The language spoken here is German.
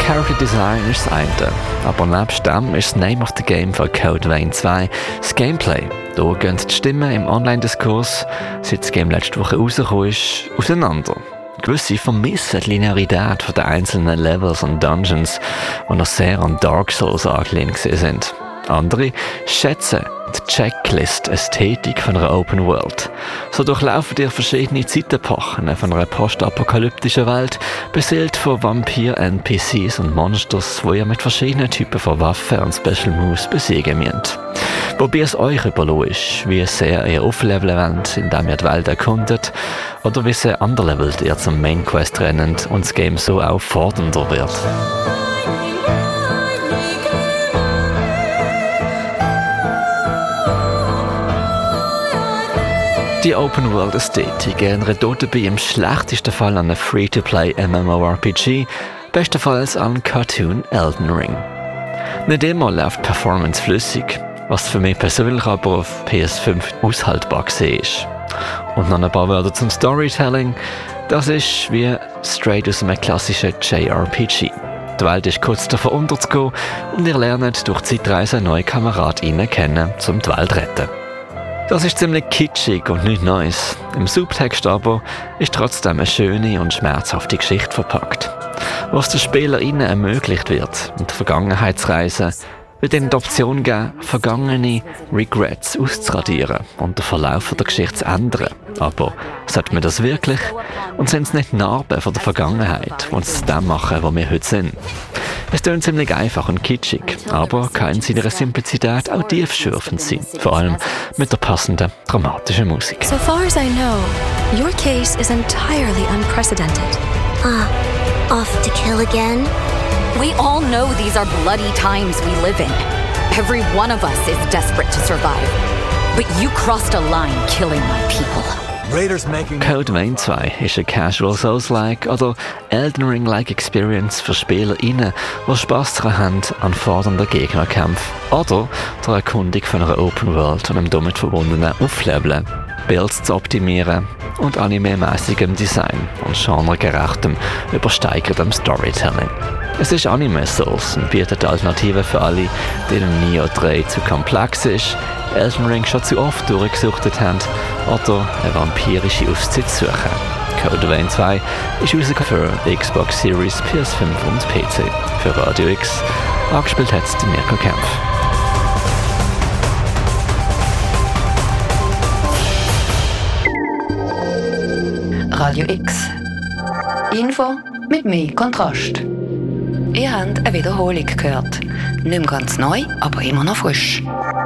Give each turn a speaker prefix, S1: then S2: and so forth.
S1: Character Design ist das eine, aber nebst dem ist das Name of the Game von Code Vein 2 das Gameplay. Da gehen die Stimmen im Online-Diskurs, seit das Game letzte Woche rausgekommen ist, auseinander. Gewisse vermissen die Linearität der einzelnen Levels und Dungeons, die noch sehr an Dark Souls angelehnt sind. Andere schätzen die Checklist-Ästhetik von einer Open World. So durchlaufen ihr verschiedene Zeitepochen von einer postapokalyptischen Welt, beseelt von Vampir-NPCs und Monsters, wo ihr mit verschiedenen Typen von Waffen und Special Moves besiegen müsst. Wobei es euch überlassen ist, wie sehr ihr aufleveln wollt, indem ihr die Welt erkundet, oder wie sehr underlevelt ihr zum Main Quest rennt und das Game so auch fordernder wird. Die Open-World-Ästhetik erinnert dabei im schlechtesten Fall an einen Free-to-Play MMORPG, bestenfalls an Cartoon Elden Ring. Nicht immer läuft Performance flüssig, was für mich persönlich aber auf PS5 aushaltbar ist. Und noch ein paar Wörter zum Storytelling. Das ist wie straight aus einem klassischen JRPG. Die Welt ist kurz davor unterzugehen und ihr lernt durch Zeitreisen neue KameradInnen kennen, um die Welt zu retten. Das ist ziemlich kitschig und nichts Neues. Im Subtext aber ist trotzdem eine schöne und schmerzhafte Geschichte verpackt. Was den SpielerInnen ermöglicht wird, mit der Vergangenheit zu reisen, wird ihnen die Option geben, vergangene Regrets auszuradieren und den Verlauf der Geschichte zu ändern. Aber sollte man das wirklich? Und sind es nicht Narben von der Vergangenheit, die uns zu dem machen, wo wir heute sind? Es klingt ziemlich einfach und kitschig, aber kann in seiner Simplizität auch tiefschürfend sein, vor allem mit der passenden dramatischen Musik.
S2: So far as I know, your case is entirely unprecedented.
S3: Off to kill again?
S4: We all know these are bloody times we live in. Every one of us is desperate to survive. But you crossed a line killing my people.
S1: Code Vein 2 ist eine Casual Souls-like oder Elden Ring-like Experience für SpielerInnen, die Spass daran haben an fordernden Gegnerkämpfen oder der Erkundung von einer Open World und einem damit verbundenen Aufleveln, Builds zu optimieren und anime-mäßigem Design und genregerechtem, übersteigertem Storytelling. Es ist Anime-Souls und bietet Alternativen für alle, denen Nioh 3 zu komplex ist, Elden Ring schon zu oft durchgesuchtet haben oder eine vampirische Auszeit suchen. Code Vein 2 ist rausgekommen für Xbox Series, PS5 und PC. Für Radio X angespielt hat es Mirko Kempf.
S5: Radio X. Info mit mehr Kontrast. Ihr habt eine Wiederholung gehört. Nicht mehr ganz neu, aber immer noch frisch.